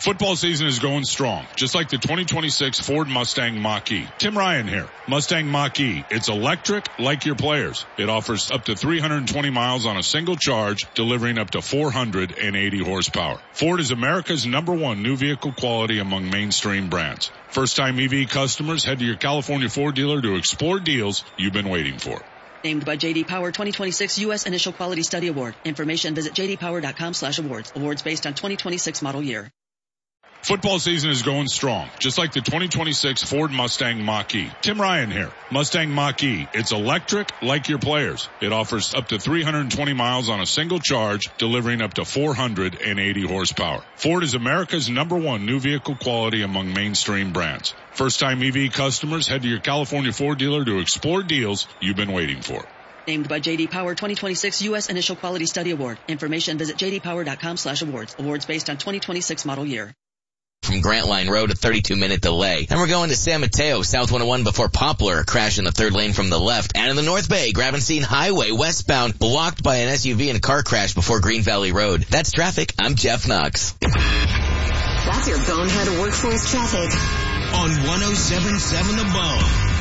Football season is going strong, just like the 2026 Ford Mustang Mach-E. Tim Ryan here. Mustang Mach-E. It's electric like your players. It offers up to 320 miles on a single charge, delivering up to 480 horsepower. Ford is America's #1 new vehicle quality among mainstream brands. First-time EV customers, head to your California Ford dealer to explore deals you've been waiting for. Named by J.D. Power 2026 U.S. Initial Quality Study Award. Information visit jdpower.com/awards. Awards based on 2026 model year. Football season is going strong, just like the 2026 Ford Mustang Mach-E. Tim Ryan here. Mustang Mach-E. It's electric like your players. It offers up to 320 miles on a single charge, delivering up to 480 horsepower. Ford is America's #1 new vehicle quality among mainstream brands. First-time EV customers, head to your California Ford dealer to explore deals you've been waiting for. Named by J.D. Power 2026 U.S. Initial Quality Study Award. Information visit jdpower.com/awards. Awards based on 2026 model year. From Grant Line Road, a 32-minute delay. And we're going to San Mateo, South 101 before Poplar, crash in the third lane from the left. And in the North Bay, Gravenstein Highway, westbound, blocked by an SUV and a car crash before Green Valley Road. That's traffic. I'm Jeff Knox. That's your Bonehead Workforce traffic. On 107.7 The Bone.